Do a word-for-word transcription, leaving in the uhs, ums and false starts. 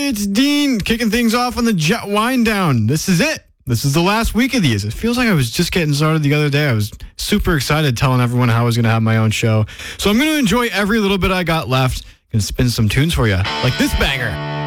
it's Dean kicking things off on the Jet Wind Down. This is it. This is the last week of these. It feels like I was just getting started the other day. I was super excited telling everyone how I was going to have my own show. So I'm going to enjoy every little bit I got left. Going to spin some tunes for you, like this banger.